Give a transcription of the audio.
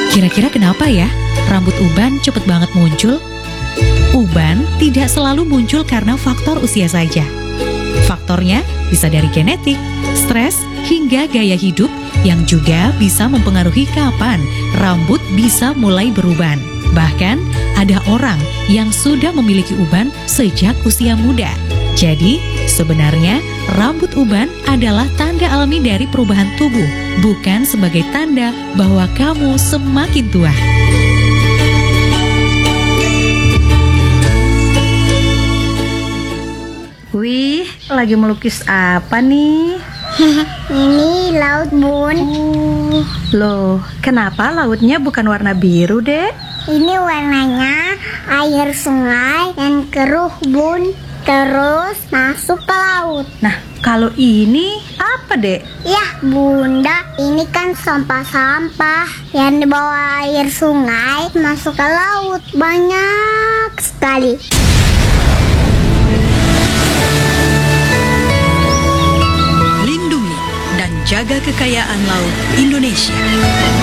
Kira-kira kenapa ya rambut uban cepet banget muncul? Uban tidak selalu muncul karena faktor usia saja. Faktornya bisa dari genetik, stres, hingga gaya hidup yang juga bisa mempengaruhi kapan rambut bisa mulai beruban. Bahkan ada orang yang sudah memiliki uban sejak usia muda. Jadi sebenarnya rambut uban adalah tanda alami dari perubahan tubuh, bukan sebagai tanda bahwa kamu semakin tua. Wih, lagi melukis apa nih? Ini laut, Bun. Loh, kenapa lautnya bukan warna biru, Dek? Ini warnanya air sungai yang keruh, Bun. Terus masuk ke laut. Nah, kalau ini apa, Dek? Yah, Bunda, ini kan sampah-sampah yang dibawa air sungai masuk ke laut. Banyak sekali. Lindungi dan jaga kekayaan laut Indonesia.